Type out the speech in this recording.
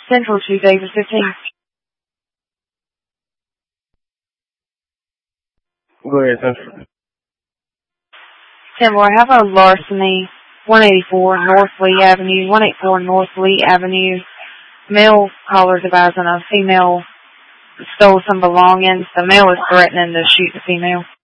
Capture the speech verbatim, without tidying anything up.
Central to David fifteen. Go ahead, Central. Central, I have a larceny, one eighty-four North Lee Avenue, one eighty-four North Lee Avenue. Male caller advising a female stole some belongings. The male is threatening to shoot the female.